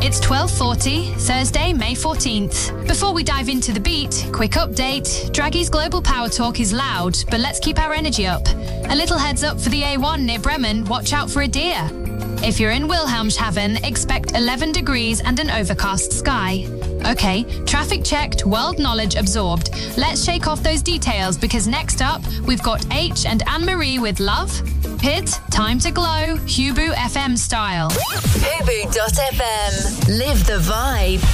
It's 12:40, Thursday, May 14th. Before we dive into the beat, quick update. Draghi's Global Power Talk is loud, but let's keep our energy up. A little heads up for the A1 near Bremen, watch out for a deer. If you're in Wilhelmshaven, expect 11 degrees and an overcast sky. Okay, traffic checked, world knowledge absorbed. Let's shake off those details because next up, we've got H and Anne-Marie with Love. Hit, Time to Glow, Hubu FM style. Hubu.fm. Live the vibe.